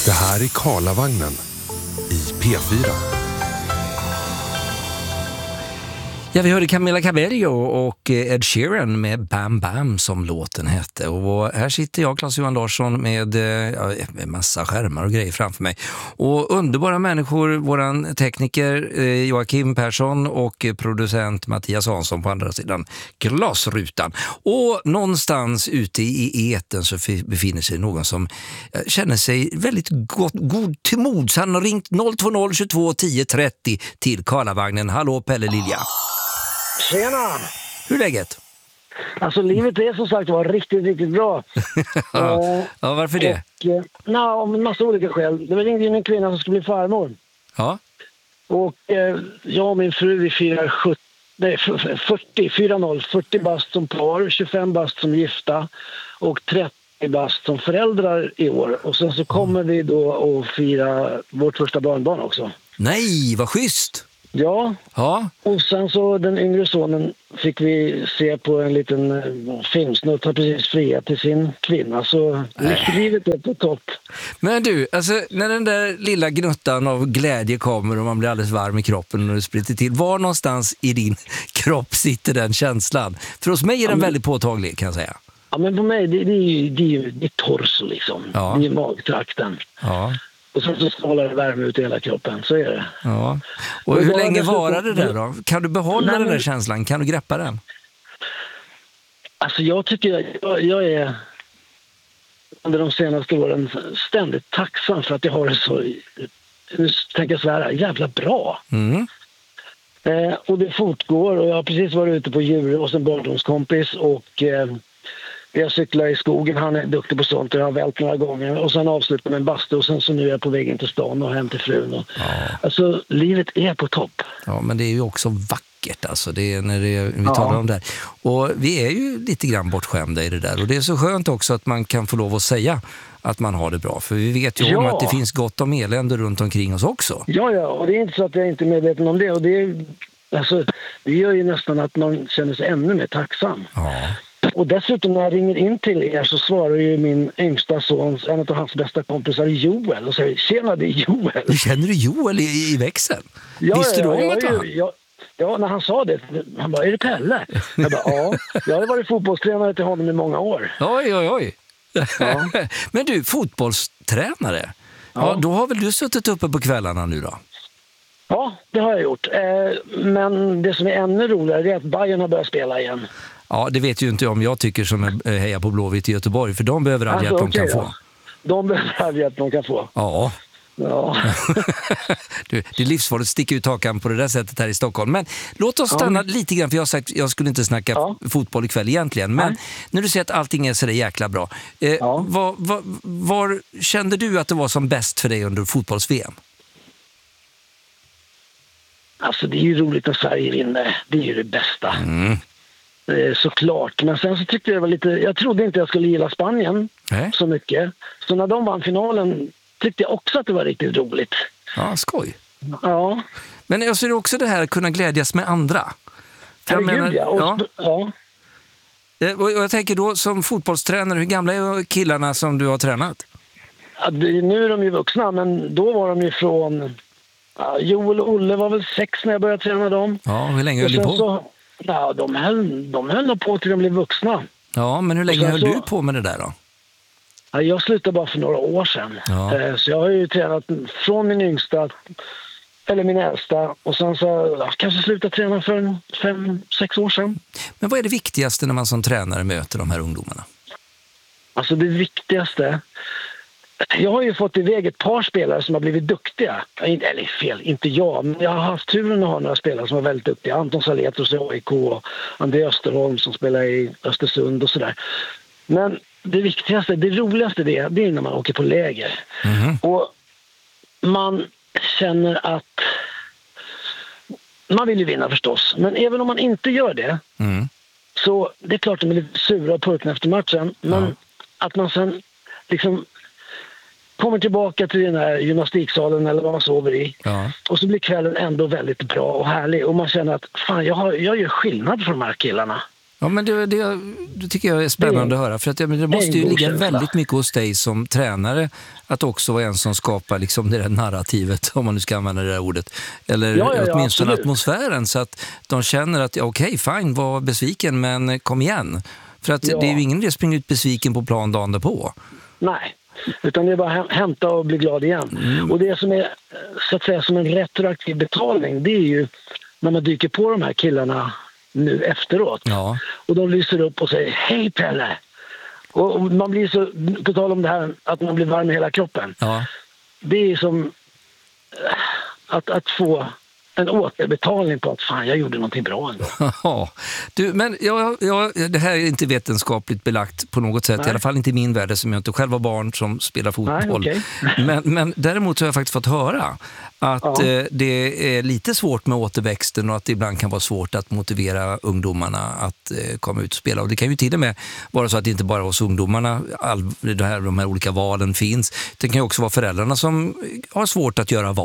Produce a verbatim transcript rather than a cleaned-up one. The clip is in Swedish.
Det här är Karlavagnen i P fyra. Ja, vi hörde Camila Cabello och Ed Sheeran med Bam Bam som låten hette. Och här sitter jag, Claes-Johan Larsson, med ja, en massa skärmar och grejer framför mig. Och underbara människor, våran tekniker Joakim Persson och producent Mattias Hansson på andra sidan glasrutan. Och någonstans ute i eten så befinner sig någon som känner sig väldigt god, god till mods. Han har ringt noll två noll tjugotvå tio trettio till Karlavagnen. Hallå Pelle Lilja. Tjena! Hur är läget? Alltså livet är som sagt var riktigt, riktigt bra. ja. ja, varför det? Och, nej, om en massa olika skäl. Det var ringde in en kvinna som skulle bli farmor. Ja. Och eh, jag och min fru, vi firar sjuttio, nej, fyrtio, fyra noll, fyrtio bast som par, tjugofem bast som gifta och trettio bast som föräldrar i år. Och sen så kommer vi då att fira vårt första barnbarn också. Nej, vad schysst! Ja. ja, och sen så den yngre sonen fick vi se på en liten uh, filmsnutt, har precis friat till sin kvinna, så äh. livet är på topp. Men du, alltså när den där lilla gnuttan av glädje kommer och man blir alldeles varm i kroppen och det spritter till, var någonstans i din kropp sitter den känslan? För hos mig är den ja, men, väldigt påtaglig, kan jag säga. Ja, men på mig, det, det är ju det är, det är torso liksom, ja. Det är magtrakten. Ja. Och sen så strålar det värme ut i hela kroppen, så är det. Ja. Och, och hur länge varar det där då? Kan du behålla Nej, den där känslan? Kan du greppa den? Alltså jag tycker, jag, jag är under de senaste åren ständigt tacksam för att jag har det så, nu tänker jag svära, jävla bra. Mm. Eh, och det fortgår, och jag har precis varit ute på djur hos en barndomskompis och eh, jag cyklar i skogen, han är duktig på sånt och jag har vält några gånger och sen avslutar med en bastu och sen så nu är jag på väg in till stan och hem till frun. Och, ja. Alltså livet är på topp. Ja, men det är ju också vackert alltså, det är när det, vi ja. talar om det här. Och vi är ju lite grann bortskämda i det där och det är så skönt också att man kan få lov att säga att man har det bra, för vi vet ju ja. om att det finns gott om elände runt omkring oss också. Ja, ja, och det är inte så att jag inte är medveten om det och det, är, alltså, det gör ju nästan att man känner sig ännu mer tacksam. Ja. Och dessutom när jag ringer in till er så svarar ju min yngsta son, en av hans bästa kompisar, Joel, och säger, tjena, det är Joel. Känner du Joel i, i växeln? Ja, visste ja, du om ja, att ja, han? ja, ja, när han sa det, han bara, är det Pelle? Jag bara, ja, jag har varit fotbollstränare till honom i många år. Oj, oj, oj. Ja. Men du, fotbollstränare, ja. Ja, då har väl du suttit uppe på kvällarna nu då? Ja, det har jag gjort. Eh, men det som är ännu roligare är att Bayern har börjat spela igen. Ja, det vet ju inte om jag tycker som hejar på Blåvitt i Göteborg, för de behöver all alltså, hjälp de okay, kan ja. få. De behöver all hjälp de kan få. Ja. Ja. du, det är livsfarligt att sticka ut hakan på det där sättet här i Stockholm. Men låt oss stanna ja. lite grann, för jag har sagt jag skulle inte snacka ja. fotboll ikväll egentligen. Men Nej. när du säger att allting är så där jäkla bra. Eh, ja. var, var, var kände du att det var som bäst för dig under fotbolls-V M? Alltså det är ju roligt att Sverige vinner. Det är ju det bästa. Mm. Såklart, men sen så tyckte jag det var lite, jag trodde inte jag skulle gilla Spanien äh? så mycket, så när de vann finalen tyckte jag också att det var riktigt roligt. Ja, skoj. Ja. Men jag ser också det här att kunna glädjas med andra. För jag menar, ja. Och, ja. ja. Och jag tänker då som fotbollstränare, hur gamla är killarna som du har tränat? Ja, nu är de ju vuxna, men då var de ju från, ja, Joel och Olle var väl sex när jag började träna dem. Ja, hur länge höll du på? Så, ja, de höll, de höll på till de blev vuxna. Ja, men hur länge höll så, du på med det där då? Ja, jag slutade bara för några år sedan. Ja. Så jag har ju tränat från min yngsta, eller min äldsta, och sen så ja, kanske slutat träna för fem, sex år sedan. Men vad är det viktigaste när man som tränare möter de här ungdomarna? Alltså det viktigaste, jag har ju fått iväg ett par spelare som har blivit duktiga. Eller fel, inte jag, men jag har haft turen att ha några spelare som var väldigt duktiga. Anton Saletros i A I K och André Österholm som spelar i Östersund och sådär. Men det viktigaste, det roligaste det är, det är när man åker på läger. Mm. Och man känner att man vill ju vinna förstås. Men även om man inte gör det mm. så det är klart att de är lite sura och purkna efter matchen. Men ja. att man sen liksom kommer tillbaka till den här gymnastiksalen eller vad man sover i. Ja. Och så blir kvällen ändå väldigt bra och härlig. Och man känner att fan, jag, har, jag gör skillnad för de här killarna. Ja, men det, det, det tycker jag är spännande det, att höra. För att, ja, men det måste ju ligga väldigt mycket hos dig som tränare att också vara en som skapar liksom det där narrativet, om man nu ska använda det där ordet. Eller ja, ja, ja, åtminstone absolut. Atmosfären, så att de känner att ja, okej, fine, var besviken, men kom igen. För att ja. det är ju ingen idé att springa ut besviken på plan dagen därpå. Nej, utan det är bara att hämta och bli glad igen. Mm. Och det som är så att säga som en retroaktiv betalning, det är ju när man dyker på de här killarna nu efteråt. Ja. Och de lyser upp och säger hej Pelle. Och man blir så, på tal om det här att man blir varm i hela kroppen. Ja. Det är som att, att få en återbetalning på att fan, jag gjorde någonting bra ändå. Ja, du, men jag, jag, det här är inte vetenskapligt belagt på något sätt. Nej. I alla fall inte i min värld, som jag inte själv var barn som spelar fotboll. Nej, okay. men, men däremot har jag faktiskt fått höra att ja. eh, det är lite svårt med återväxten och att det ibland kan vara svårt att motivera ungdomarna att eh, komma ut och spela. Och det kan ju till och med vara så att det inte bara hos ungdomarna all, det här, de här olika valen finns. Det kan ju också vara föräldrarna som har svårt att göra val.